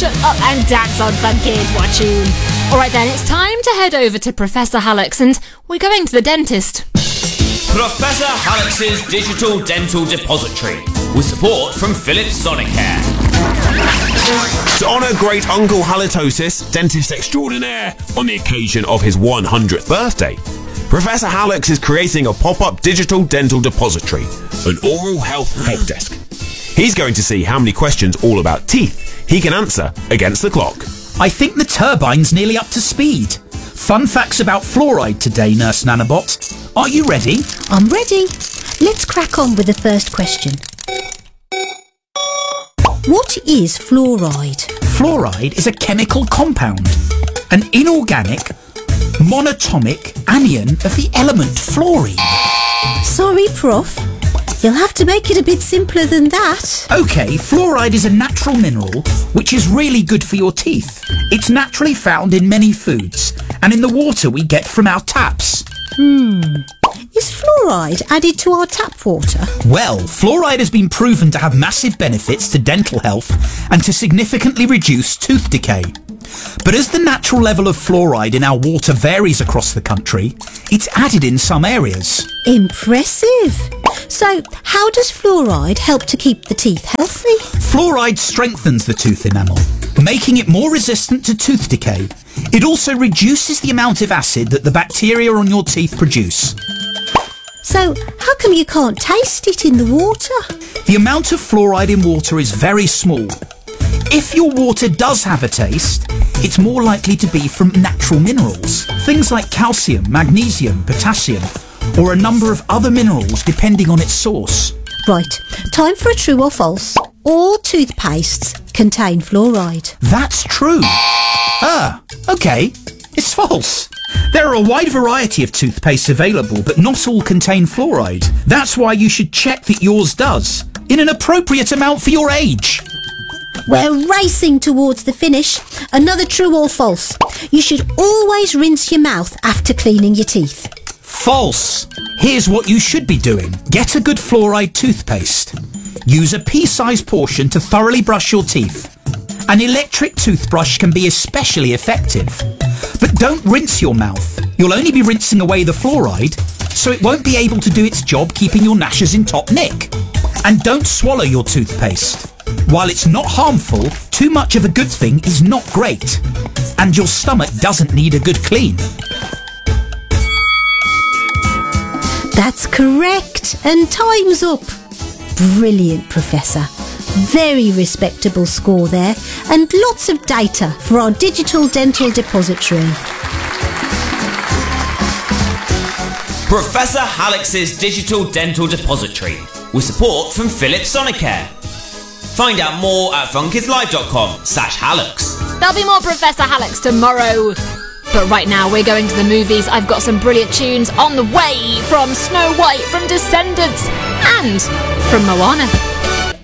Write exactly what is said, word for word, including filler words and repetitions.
shut up and dance on Fun Kids. What tune? Alright then, it's time to head over to Professor Hallux and we're going to the dentist. Professor Hallux's Digital Dental Depository, with support from Philips Sonicare. To honour great Uncle Halitosis, dentist extraordinaire, on the occasion of his one hundredth birthday, Professor Hallux is creating a pop-up digital dental depository, an oral health help desk. He's going to see how many questions all about teeth he can answer against the clock. I think the turbine's nearly up to speed. Fun facts about fluoride today, Nurse Nanobot. Are you ready? I'm ready. Let's crack on with the first question. What is fluoride? Fluoride is a chemical compound, an inorganic, monatomic anion of the element fluorine. Sorry, Prof. You'll have to make it a bit simpler than that. OK, fluoride is a natural mineral which is really good for your teeth. It's naturally found in many foods and in the water we get from our taps. Hmm. Is fluoride added to our tap water? Well, fluoride has been proven to have massive benefits to dental health and to significantly reduce tooth decay. But as the natural level of fluoride in our water varies across the country, it's added in some areas. Impressive. So, how does fluoride help to keep the teeth healthy? Fluoride strengthens the tooth enamel, making it more resistant to tooth decay. It also reduces the amount of acid that the bacteria on your teeth produce. So, how come you can't taste it in the water? The amount of fluoride in water is very small. If your water does have a taste, it's more likely to be from natural minerals. Things like calcium, magnesium, potassium, or a number of other minerals depending on its source. Right, time for a true or false. All toothpastes contain fluoride. That's true. Ah, okay, it's false. There are a wide variety of toothpastes available, but not all contain fluoride. That's why you should check that yours does, in an appropriate amount for your age. We're racing towards the finish. Another true or false. You should always rinse your mouth after cleaning your teeth. False. Here's what you should be doing. Get a good fluoride toothpaste. Use a pea-sized portion to thoroughly brush your teeth. An electric toothbrush can be especially effective. But don't rinse your mouth. You'll only be rinsing away the fluoride, so it won't be able to do its job keeping your gnashes in top nick. And don't swallow your toothpaste. While it's not harmful, too much of a good thing is not great. And your stomach doesn't need a good clean. That's correct. And time's up. Brilliant, Professor. Very respectable score there. And lots of data for our digital dental depository. Professor Hallux's Digital Dental Depository, with support from Philips Sonicare. Find out more at funkidslive.com slash Hallux. There'll be more Professor Hallux tomorrow. But right now we're going to the movies. I've got some brilliant tunes on the way from Snow White, from Descendants, and from Moana.